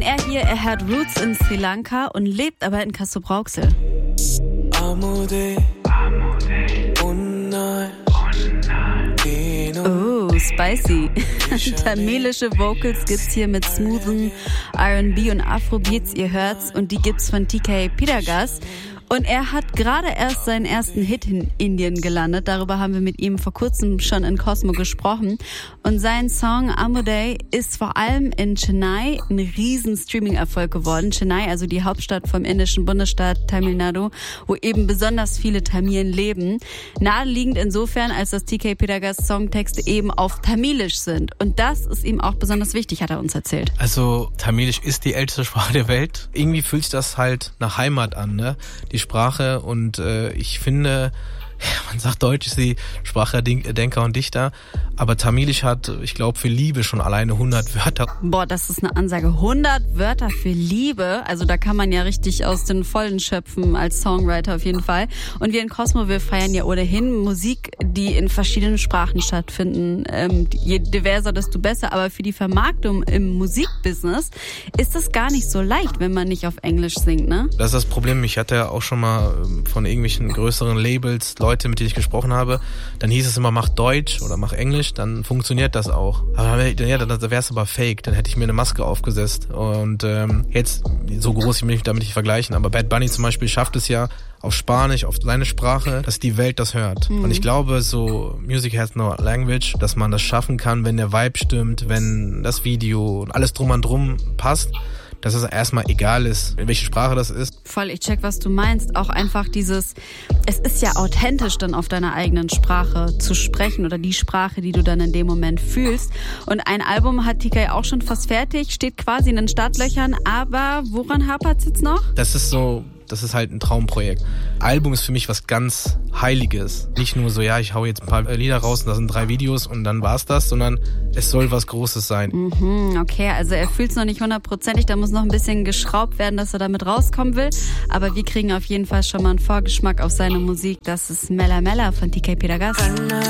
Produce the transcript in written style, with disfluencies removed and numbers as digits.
er hier, er hat Roots in Sri Lanka und lebt aber in Castrop-Rauxel. Oh, spicy. Tamilische Vocals gibt's hier mit smoothen R&B und Afrobeats, ihr hört's. Und die gibt's von TK Pitagas. Und er hat gerade erst seinen ersten Hit in Indien gelandet. Darüber haben wir mit ihm vor kurzem schon in Cosmo gesprochen. Und sein Song Amodei ist vor allem in Chennai ein riesen Streaming-Erfolg geworden. Chennai, also die Hauptstadt vom indischen Bundesstaat Tamil Nadu, wo eben besonders viele Tamilen leben. Naheliegend insofern, als dass TK Pitagas Songtexte eben auf Tamilisch sind. Und das ist ihm auch besonders wichtig, hat er uns erzählt. Also Tamilisch ist die älteste Sprache der Welt. Irgendwie fühlt sich das halt nach Heimat an, ne? Die Sprache, und ich finde, man sagt, Deutsch ist die Sprache der Denker und Dichter, aber Tamilisch hat, ich glaube, für Liebe schon alleine 100 Wörter. Boah, das ist eine Ansage. 100 Wörter für Liebe. Also da kann man ja richtig aus den Vollen schöpfen als Songwriter auf jeden Fall. Und wir in Cosmo, wir feiern ja ohnehin Musik, die in verschiedenen Sprachen stattfinden. Je diverser, desto besser. Aber für die Vermarktung im Musikbusiness ist das gar nicht so leicht, wenn man nicht auf Englisch singt, ne? Das ist das Problem. Ich hatte ja auch schon mal von irgendwelchen größeren Labels Leute, mit denen ich gesprochen habe, dann hieß es immer, mach Deutsch oder mach Englisch, dann funktioniert das auch. Aber ja, dann wäre es aber fake, dann hätte ich mir eine Maske aufgesetzt. Und jetzt, so groß, ich will mich damit nicht vergleichen, aber Bad Bunny zum Beispiel schafft es ja auf Spanisch, auf seine Sprache, dass die Welt das hört. Und ich glaube, so Music has no language, dass man das schaffen kann, wenn der Vibe stimmt, wenn das Video und alles drum und drum passt, dass es erstmal egal ist, welche Sprache das ist. Voll, ich check, was du meinst. Auch einfach dieses, es ist ja authentisch, dann auf deiner eigenen Sprache zu sprechen oder die Sprache, die du dann in dem Moment fühlst. Und ein Album hat TK auch schon fast fertig, steht quasi in den Startlöchern. Aber woran hapert's jetzt noch? Das ist halt ein Traumprojekt. Album ist für mich was ganz Heiliges. Nicht nur so, ja, ich hau jetzt ein paar Lieder raus und da sind 3 Videos und dann war's das, sondern es soll was Großes sein. Okay, also er fühlt's noch nicht 100%, da muss noch ein bisschen geschraubt werden, dass er damit rauskommen will. Aber wir kriegen auf jeden Fall schon mal einen Vorgeschmack auf seine Musik. Das ist Mella Mella von TK Pitagas.